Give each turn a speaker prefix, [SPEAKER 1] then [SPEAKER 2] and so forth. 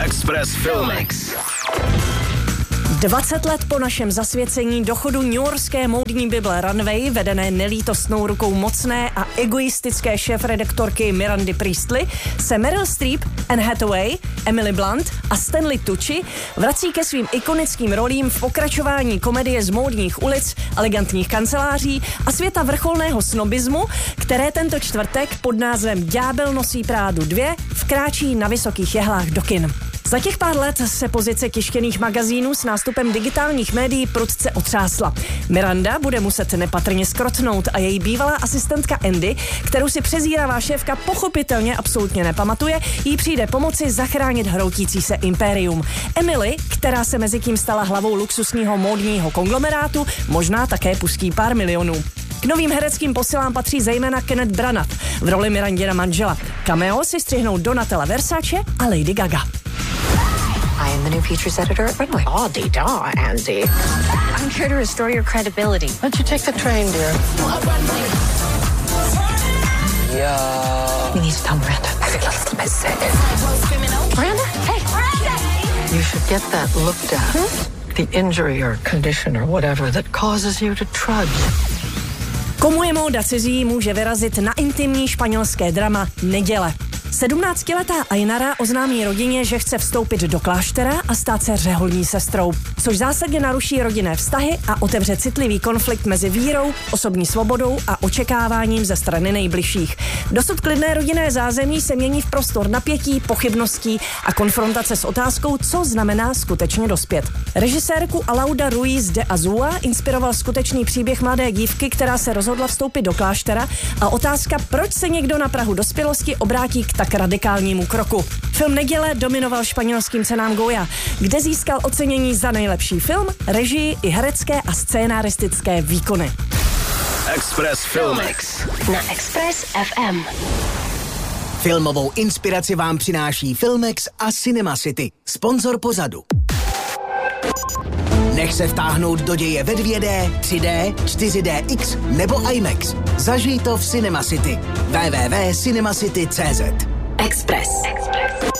[SPEAKER 1] Express Filmex.
[SPEAKER 2] 20 let po našem zasvěcení do chodu newyorské módní bible Runway, vedené nelítostnou rukou mocné a egoistické šéfredaktorky Mirandy Priestley, se Meryl Streep, Anne Hathaway, Emily Blunt a Stanley Tucci vrací ke svým ikonickým rolím v pokračování komedie z módních ulic, elegantních kanceláří a světa vrcholného snobismu, které tento čtvrtek pod názvem Ďábel nosí Prádu 2 vkráčí na vysokých jehlách do kin. Za těch pár let se pozice tištěných magazínů s nástupem digitálních médií prudce otřásla. Miranda bude muset nepatrně skrotnout a její bývalá asistentka Andy, kterou si přezíravá šéfka pochopitelně absolutně nepamatuje, jí přijde pomoci zachránit hroutící se impérium. Emily, která se mezitím stala hlavou luxusního módního konglomerátu, možná také pustí pár milionů. K novým hereckým posilám patří zejména Kenneth Branagh v roli Mirandina manžela. Cameo si střihnou Donatella Versace a Lady Gaga.
[SPEAKER 3] I am the new features editor at Runway. Oh, da, Andy. I'm here to restore your credibility. Why don't you take the train, dear? Yeah. You need to tell Miranda. I feel a little bit sick. Miranda? Hey, Miranda! You should get that looked at. The injury or condition or whatever that causes you to trudge.
[SPEAKER 2] Komu je móda cizí, může vyrazit na intimní španělské drama Neděle. 17letá Ainara oznámí rodině, že chce vstoupit do kláštera a stát se řeholní sestrou, což zásadně naruší rodinné vztahy a otevře citlivý konflikt mezi vírou, osobní svobodou a očekáváním ze strany nejbližších. Dosud klidné rodinné zázemí se mění v prostor napětí, pochybností a konfrontace s otázkou, co znamená skutečně dospět. Režisérku Alauda Ruiz de Azúa inspiroval skutečný příběh mladé dívky, která se rozhodla vstoupit do kláštera, a otázka, proč se někdo na prahu dospělosti obrátí k tak radikálnímu kroku. Film Neděle dominoval španělským cenám Goya, kde získal ocenění za nejlepší film, režii i herecké a scénaristické výkony.
[SPEAKER 1] Express Filmex
[SPEAKER 3] Na Express FM.
[SPEAKER 4] Filmovou inspiraci vám přináší Filmex a Cinema City, sponzor pořadu. Nech se vtáhnout do děje ve 2D, 3D, 4DX nebo IMAX. Zažij to v Cinema City. www.cinemacity.cz.
[SPEAKER 3] Express.